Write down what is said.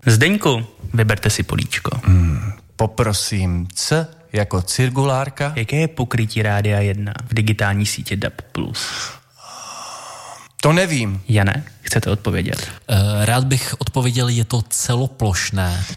Zdeňku, vyberte si políčko. Poprosím C jako cirkulárka. Jaké je pokrytí Rádia 1 v digitální sítě DAB+? To nevím. Jane, chcete odpovědět? Rád bych odpověděl, je to celoplošné.